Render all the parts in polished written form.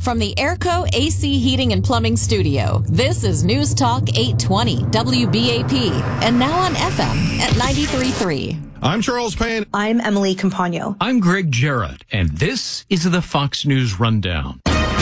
From the Airco AC Heating and Plumbing Studio, this is News Talk 820 WBAP, and now on FM at 93.3. I'm Charles Payne. I'm Emily Campagno. I'm Greg Jarrett, and this is the Fox News Rundown.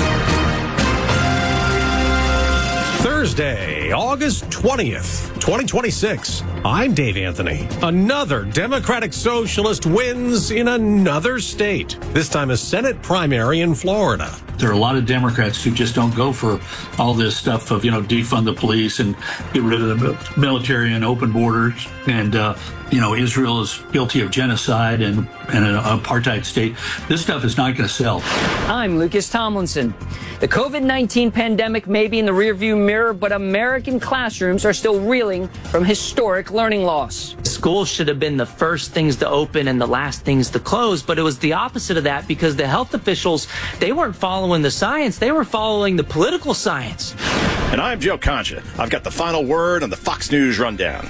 Thursday, August 20th, 2026. I'm Dave Anthony. Another Democratic Socialist wins in another state, this time a Senate primary in Florida. There are a lot of Democrats who just don't go for all this stuff of, defund the police and get rid of the military and open borders. And, Israel is guilty of genocide and an apartheid state. This stuff is not going to sell. I'm Lucas Tomlinson. The COVID-19 pandemic may be in the rearview mirror, but American classrooms are still reeling from historic learning loss. Schools should have been the first things to open and the last things to close, but it was the opposite of that because the health officials, they weren't following the science, they were following the political science. And I'm Joe Concha. I've got the final word on the Fox News Rundown.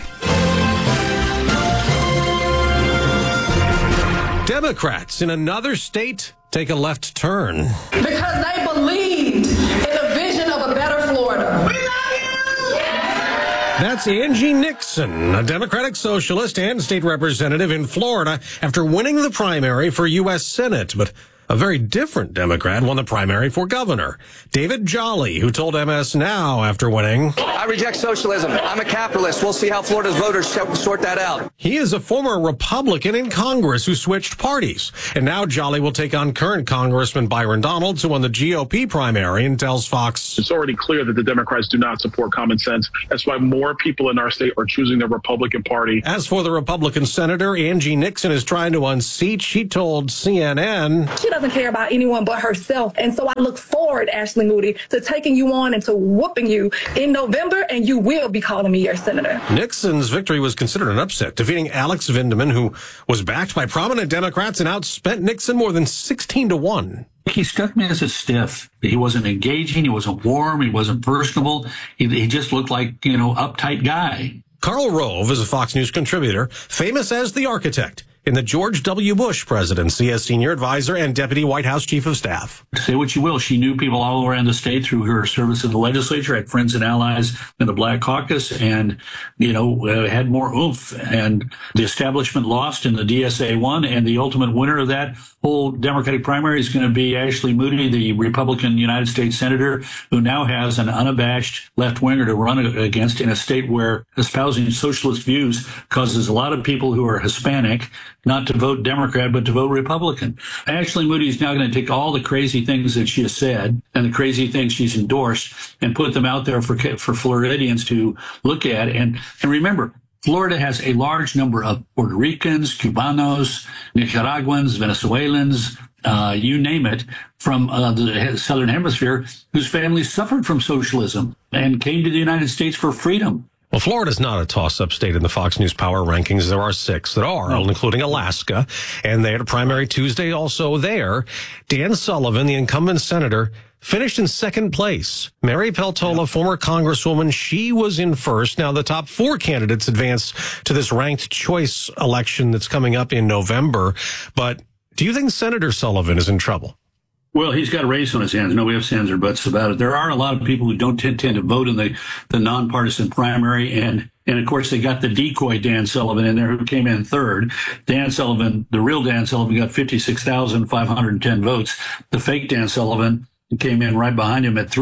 Democrats in another state take a left turn. Because they believed in the vision of a better Florida. We love you! That's Angie Nixon, a Democratic Socialist and state representative in Florida after winning the primary for U.S. Senate. But a very different Democrat won the primary for governor. David Jolly, who told MS Now after winning, I reject socialism. I'm a capitalist. We'll see how Florida's voters sort that out. He is a former Republican in Congress who switched parties. And now Jolly will take on current Congressman Byron Donalds, who won the GOP primary, and tells Fox, it's already clear that the Democrats do not support common sense. That's why more people in our state are choosing the Republican Party. As for the Republican senator, Angie Nixon is trying to unseat. She told CNN, she doesn't care about anyone but herself. And so I look forward, Ashley Moody, to taking you on and to whooping you in November, and you will be calling me your senator. Nixon's victory was considered an upset, defeating Alex Vindeman, who was backed by prominent Democrats and outspent Nixon more than 16-1. He struck me as a stiff. He wasn't engaging. He wasn't warm. He wasn't personable. He just looked like, uptight guy. Karl Rove is a Fox News contributor, famous as the architect in the George W. Bush presidency as senior advisor and deputy White House chief of staff. Say what you will, she knew people all around the state through her service in the legislature, had friends and allies in the Black Caucus, and, had more oomph. And the establishment lost and the DSA won, and the ultimate winner of that whole Democratic primary is going to be Ashley Moody, the Republican United States Senator, who now has an unabashed left-winger to run against in a state where espousing socialist views causes a lot of people who are Hispanic not to vote Democrat, but to vote Republican. Ashley Moody is now going to take all the crazy things that she has said and the crazy things she's endorsed and put them out there for Floridians to look at. And remember, Florida has a large number of Puerto Ricans, Cubanos, Nicaraguans, Venezuelans, you name it, from the Southern Hemisphere, whose families suffered from socialism and came to the United States for freedom. Well, Florida's not a toss-up state in the Fox News Power Rankings. There are 6 that are, including Alaska, and they had a primary Tuesday also there. Dan Sullivan, the incumbent senator, finished in second place. Mary Peltola, former congresswoman, she was in first. Now, the top 4 candidates advance to this ranked choice election that's coming up in November. But do you think Senator Sullivan is in trouble? Well, he's got a race on his hands. No ifs, ands, or buts about it. There are a lot of people who don't tend to vote in the nonpartisan primary. And of course, they got the decoy Dan Sullivan in there who came in third. Dan Sullivan, the real Dan Sullivan, got 56,510 votes. The fake Dan Sullivan came in right behind him at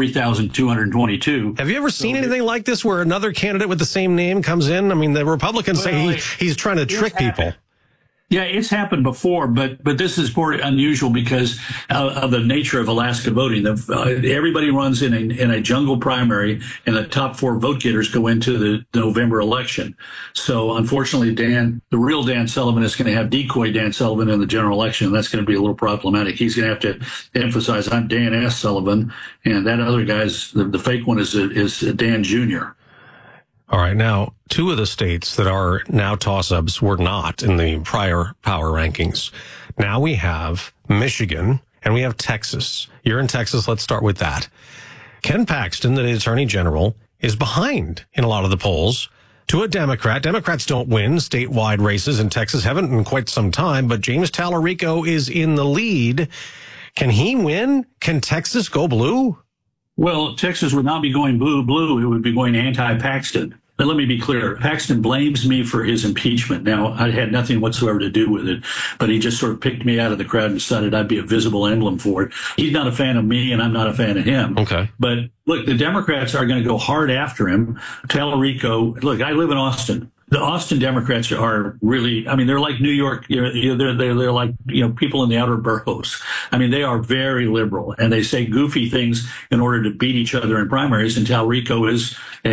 3,222. Have you ever seen anything like this where another candidate with the same name comes in? I mean, the Republicans say he's trying to trick people. Yeah, it's happened before, but this is more unusual because of the nature of Alaska voting. Everybody runs in a jungle primary, and the top 4 vote getters go into the November election. So, unfortunately, the real Dan Sullivan is going to have decoy Dan Sullivan in the general election, and that's going to be a little problematic. He's going to have to emphasize, I'm Dan S. Sullivan, and that other guy's, the fake one is Dan Jr. All right. Now, 2 of the states that are now toss-ups were not in the prior power rankings. Now we have Michigan and we have Texas. You're in Texas. Let's start with that. Ken Paxton, the Attorney General, is behind in a lot of the polls to a Democrat. Democrats don't win statewide races in Texas, haven't in quite some time, but James Tallarico is in the lead. Can he win? Can Texas go blue? Well, Texas would not be going blue. It would be going anti-Paxton. But let me be clear. Paxton blames me for his impeachment. Now, I had nothing whatsoever to do with it, but he just sort of picked me out of the crowd and decided I'd be a visible emblem for it. He's not a fan of me, and I'm not a fan of him. Okay. But look, the Democrats are going to go hard after him. Tallarico, look, I live in Austin. The Austin Democrats are really, I mean, they're like New York, they're like, people in the outer boroughs. I mean, they are very liberal, and they say goofy things in order to beat each other in primaries. And Tallarico is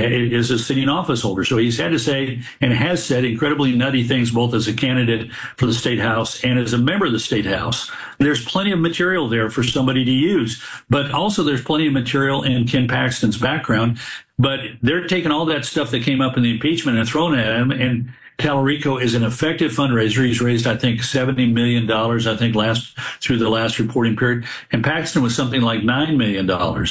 a sitting office holder. So he's had to say and has said incredibly nutty things, both as a candidate for the state house and as a member of the state house. There's plenty of material there for somebody to use, but also there's plenty of material in Ken Paxton's background. But they're taking all that stuff that came up in the impeachment and throwing it at him. And Tallarico is an effective fundraiser. He's raised, I think, $70 million, through the last reporting period. And Paxton was something like $9 million.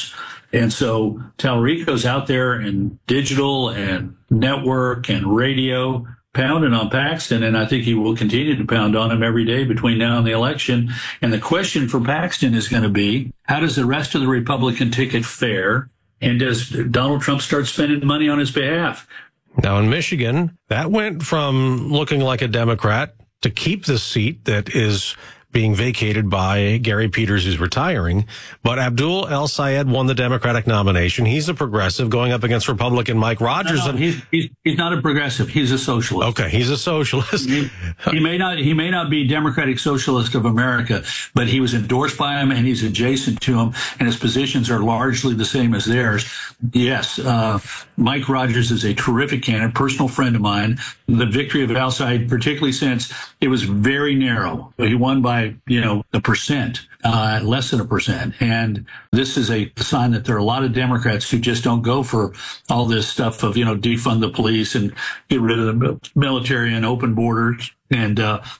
And so Tallarico's out there in digital and network and radio pounding on Paxton. And I think he will continue to pound on him every day between now and the election. And the question for Paxton is going to be, how does the rest of the Republican ticket fare? And does Donald Trump start spending money on his behalf? Now, in Michigan, that went from looking like a Democrat to keep the seat that is being vacated by Gary Peters, who's retiring. But Abdul El-Sayed won the Democratic nomination. He's a progressive going up against Republican Mike Rogers. No, he's not a progressive. He's a socialist. Okay, he's a socialist. He may not be Democratic Socialist of America, but he was endorsed by him and he's adjacent to him, and his positions are largely the same as theirs. Yes, Mike Rogers is a terrific candidate, personal friend of mine. The victory of El-Sayed, particularly since it was very narrow. He won by a percent, less than a percent. And this is a sign that there are a lot of Democrats who just don't go for all this stuff of, defund the police and get rid of the military and open borders. And,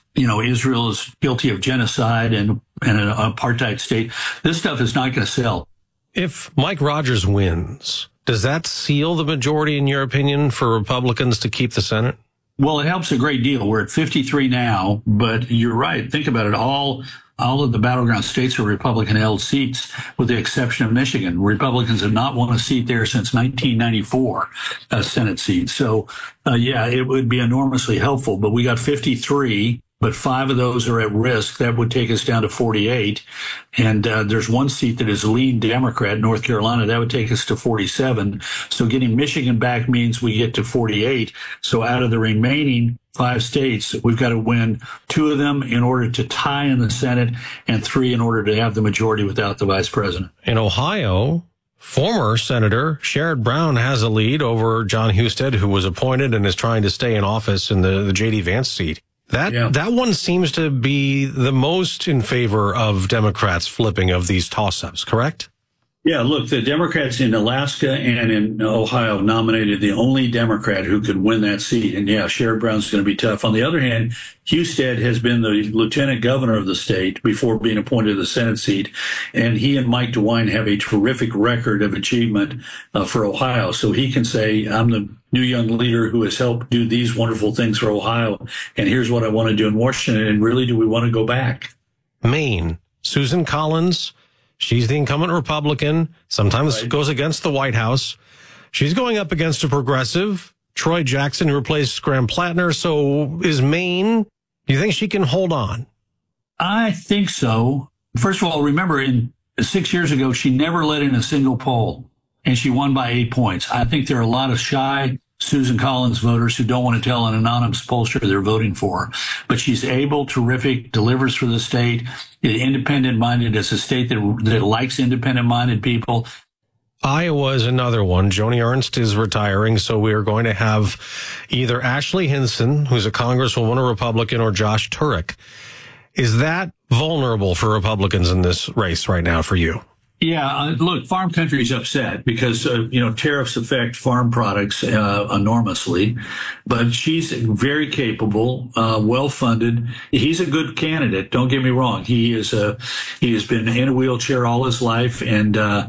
Israel is guilty of genocide and an apartheid state. This stuff is not going to sell. If Mike Rogers wins, does that seal the majority, in your opinion, for Republicans to keep the Senate? Well, it helps a great deal. We're at 53 now, but you're right. Think about it. All of the battleground states are Republican-held seats, with the exception of Michigan. Republicans have not won a seat there since 1994, a Senate seat. So, it would be enormously helpful. But we got 53, but 5 of those are at risk. That would take us down to 48. And there's one seat that is lean Democrat, North Carolina. That would take us to 47. So getting Michigan back means we get to 48. So out of the remaining 5 states, we've got to win 2 of them in order to tie in the Senate and 3 in order to have the majority without the vice president. In Ohio, former Senator Sherrod Brown has a lead over John Husted, who was appointed and is trying to stay in office in the J.D. Vance seat. That one seems to be the most in favor of Democrats flipping of these toss-ups, correct? Yeah, look, the Democrats in Alaska and in Ohio nominated the only Democrat who could win that seat. And Sherrod Brown's going to be tough. On the other hand, Husted has been the lieutenant governor of the state before being appointed to the Senate seat. And he and Mike DeWine have a terrific record of achievement for Ohio. So he can say, I'm the new young leader who has helped do these wonderful things for Ohio. And here's what I want to do in Washington. And really, do we want to go back? Maine, Susan Collins. She's the incumbent Republican, sometimes goes against the White House. She's going up against a progressive, Troy Jackson, who replaced Graham Plattner. So is Maine, do you think she can hold on? I think so. First of all, remember, 6 years ago, she never led in a single poll, and she won by 8 points. I think there are a lot of shy Susan Collins voters who don't want to tell an anonymous pollster they're voting for her. But she's able, terrific, delivers for the state, independent-minded. It's a state that likes independent-minded people. Iowa is another one. Joni Ernst is retiring, so we are going to have either Ashley Hinson, who's a congresswoman, a Republican, or Josh Turek. Is that vulnerable for Republicans in this race right now for you? Yeah, look, farm country is upset because, tariffs affect farm products enormously. But she's very capable, well-funded. He's a good candidate. Don't get me wrong. He has been in a wheelchair all his life and done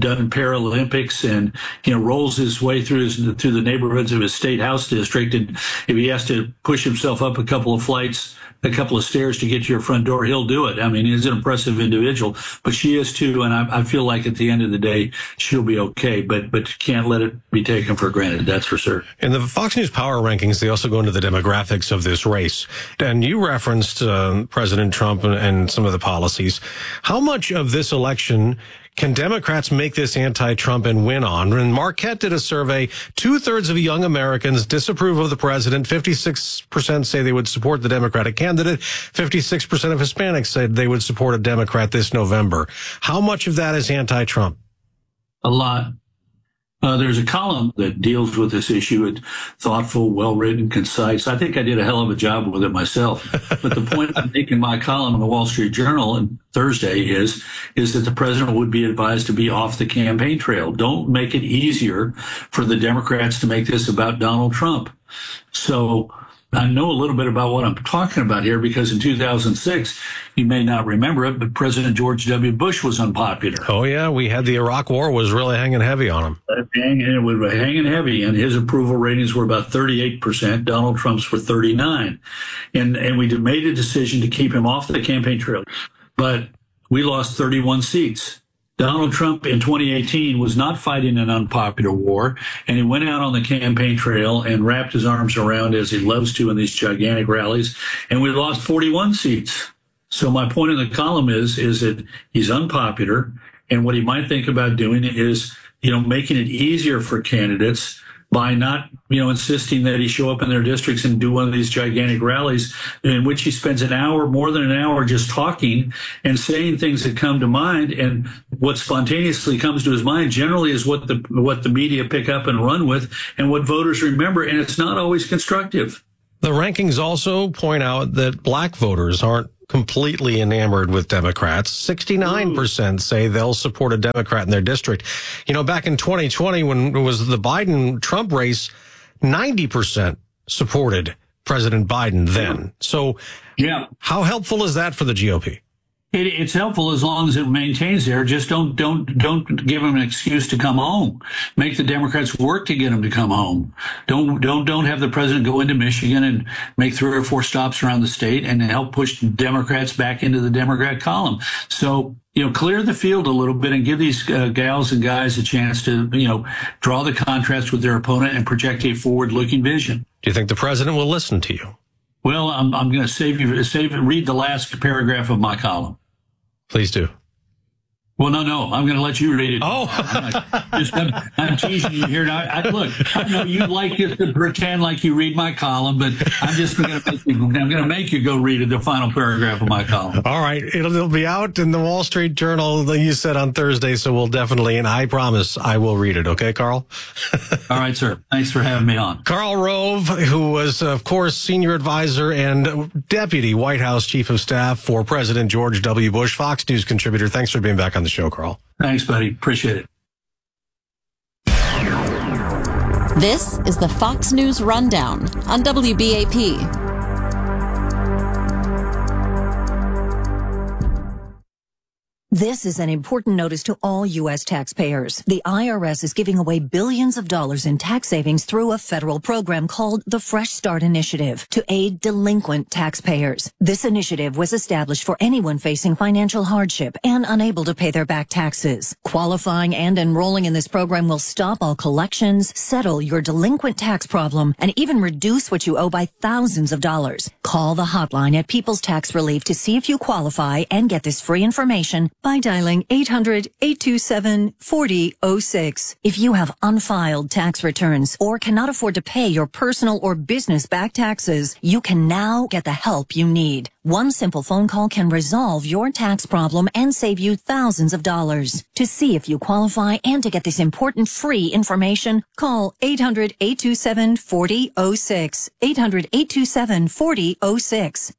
Paralympics and, rolls his way through the neighborhoods of his state house district. And if he has to push himself up a couple of flights a couple of stairs to get to your front door, he'll do it. I mean, he's an impressive individual, but she is too. And I feel like at the end of the day, she'll be okay, but you can't let it be taken for granted. That's for sure. In the Fox News Power Rankings, they also go into the demographics of this race. And you referenced President Trump and some of the policies. How much of this election can Democrats make this anti-Trump and win on? And Marquette did a survey. 2/3 of young Americans disapprove of the president. 56% say they would support the Democratic candidate. 56% of Hispanics said they would support a Democrat this November. How much of that is anti-Trump? A lot. There's a column that deals with this issue. It's thoughtful, well-written, concise. I think I did a hell of a job with it myself. But the point I'm making in my column in the Wall Street Journal on Thursday is that the president would be advised to be off the campaign trail. Don't make it easier for the Democrats to make this about Donald Trump. So I know a little bit about what I'm talking about here because in 2006, you may not remember it, but President George W. Bush was unpopular. Oh, yeah. We had the Iraq War was really hanging heavy on him. It was hanging heavy, and his approval ratings were about 38%. Donald Trump's were 39%. And we made a decision to keep him off the campaign trail. But we lost 31 seats. Donald Trump in 2018 was not fighting an unpopular war, and he went out on the campaign trail and wrapped his arms around, as he loves to in these gigantic rallies, and we lost 41 seats. So my point in the column is that he's unpopular, and what he might think about doing is, making it easier for candidates by not, insisting that he show up in their districts and do one of these gigantic rallies in which he spends more than an hour just talking and saying things that come to mind. And what spontaneously comes to his mind generally is what the media pick up and run with and what voters remember. And it's not always constructive. The rankings also point out that black voters aren't completely enamored with Democrats. 69% say they'll support a Democrat in their district. Back in 2020, when it was the Biden-Trump race, 90% supported President Biden then. So yeah, how helpful is that for the GOP? It's helpful as long as it maintains there. Just don't give them an excuse to come home. Make the Democrats work to get them to come home. Don't have the president go into Michigan and make 3 or 4 stops around the state and help push Democrats back into the Democrat column. So, clear the field a little bit and give these gals and guys a chance to, draw the contrast with their opponent and project a forward-looking vision. Do you think the president will listen to you? Well, I'm going to read the last paragraph of my column. Please do. Well, no. I'm going to let you read it. Oh, I'm teasing you here. Now, look, I know you like to pretend like you read my column, but I'm just going to make you go read the final paragraph of my column. All right. It'll be out in the Wall Street Journal, like you said, on Thursday. So we'll definitely, and I promise I will read it. Okay, Carl? All right, sir. Thanks for having me on. Karl Rove, who was, of course, senior advisor and deputy White House chief of staff for President George W. Bush, Fox News contributor. Thanks for being back on the show, Carl. Thanks, buddy. Appreciate it. This is the Fox News Rundown on WBAP. This is an important notice to all U.S. taxpayers. The IRS is giving away billions of dollars in tax savings through a federal program called the Fresh Start Initiative to aid delinquent taxpayers. This initiative was established for anyone facing financial hardship and unable to pay their back taxes. Qualifying and enrolling in this program will stop all collections, settle your delinquent tax problem, and even reduce what you owe by thousands of dollars. Call the hotline at People's Tax Relief to see if you qualify and get this free information by dialing 800-827-4006. If you have unfiled tax returns or cannot afford to pay your personal or business back taxes, you can now get the help you need. One simple phone call can resolve your tax problem and save you thousands of dollars. To see if you qualify and to get this important free information, call 800-827-4006. 800-827-4006.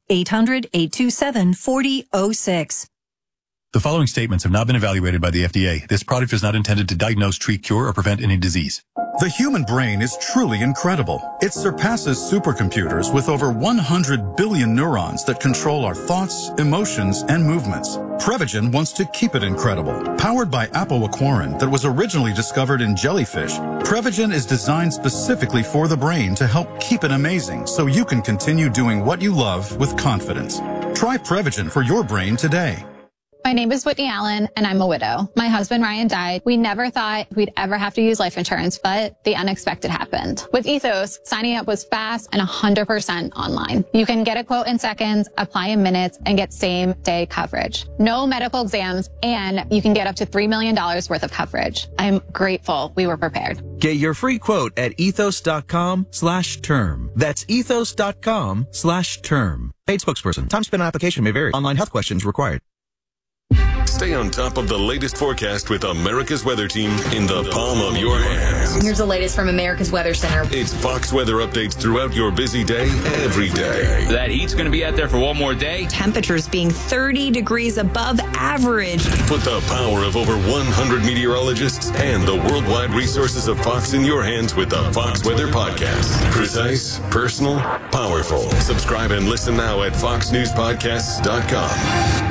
800-827-4006. The following statements have not been evaluated by the FDA. This product is not intended to diagnose, treat, cure, or prevent any disease. The human brain is truly incredible. It surpasses supercomputers with over 100 billion neurons that control our thoughts, emotions, and movements. Prevagen wants to keep it incredible. Powered by apoaquarin that was originally discovered in jellyfish, Prevagen is designed specifically for the brain to help keep it amazing so you can continue doing what you love with confidence. Try Prevagen for your brain today. My name is Whitney Allen, and I'm a widow. My husband, Ryan, died. We never thought we'd ever have to use life insurance, but the unexpected happened. With Ethos, signing up was fast and 100% online. You can get a quote in seconds, apply in minutes, and get same-day coverage. No medical exams, and you can get up to $3 million worth of coverage. I'm grateful we were prepared. Get your free quote at ethos.com/term. That's ethos.com/term. Paid spokesperson. Time spent on application may vary. Online health questions required. Stay on top of the latest forecast with America's Weather Team in the palm of your hands. Here's the latest from America's Weather Center. It's Fox weather updates throughout your busy day, every day. That heat's going to be out there for one more day. Temperatures being 30 degrees above average. Put the power of over 100 meteorologists and the worldwide resources of Fox in your hands with the Fox Weather Podcast. Precise, personal, powerful. Subscribe and listen now at foxnewspodcasts.com.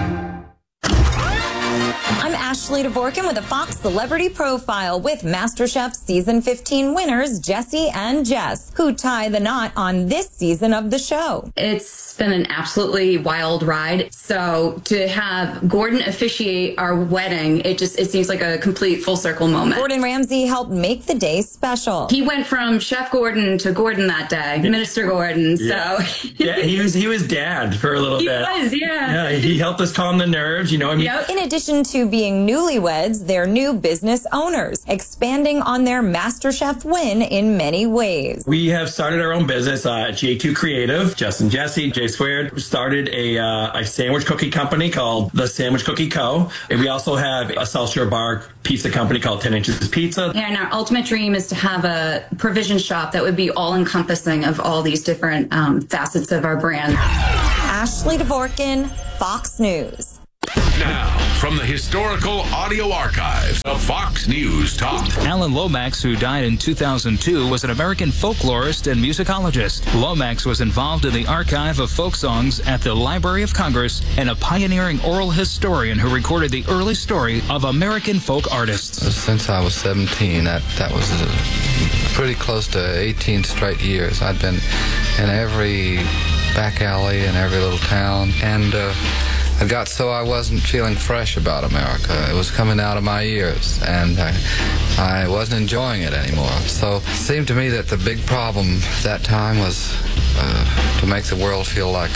I'm Ashley Dvorkin with a Fox Celebrity Profile with MasterChef Season 15 winners Jesse and Jess, who tie the knot on this season of the show. It's been an absolutely wild ride. So to have Gordon officiate our wedding, it seems like a complete full circle moment. Gordon Ramsay helped make the day special. He went from Chef Gordon to Gordon that day, Minister Gordon. Yeah. So yeah, he was dad for a little bit. He was, yeah. Yeah, he helped us calm the nerves, you know what I mean? Yep. In addition to being newlyweds, they're new business owners, expanding on their MasterChef win in many ways. We have started our own business, J2 Creative. Justin Jesse, J Squared, started a sandwich cookie company called The Sandwich Cookie Co. And we also have a South Shore bar pizza company called 10 Inches Pizza. And our ultimate dream is to have a provision shop that would be all-encompassing of all these different facets of our brand. Ashley Dvorkin, Fox News. Now, from the historical audio archives of Fox News Talk. Alan Lomax, who died in 2002, was an American folklorist and musicologist. Lomax was involved in the archive of folk songs at the Library of Congress and a pioneering oral historian who recorded the early story of American folk artists. Since I was 17, that was pretty close to 18 straight years. I'd been in every back alley in every little town, and it got so I wasn't feeling fresh about America. It was coming out of my ears, and I wasn't enjoying it anymore. So it seemed to me that the big problem at that time was to make the world feel like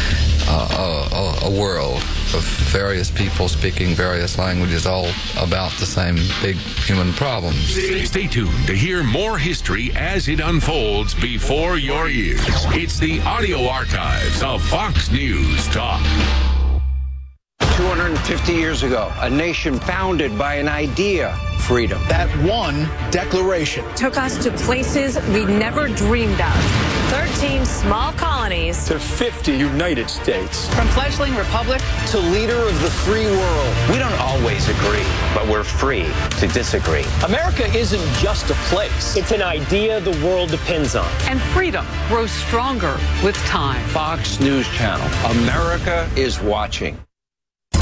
a world of various people speaking various languages, all about the same big human problems. Stay tuned to hear more history as it unfolds before your ears. It's the audio archives of Fox News Talk. 250 years ago, a nation founded by an idea, freedom. That one declaration took us to places we never dreamed of. 13 small colonies to 50 United States. From fledgling republic to leader of the free world. We don't always agree, but we're free to disagree. America isn't just a place. It's an idea the world depends on. And freedom grows stronger with time. Fox News Channel. America is watching.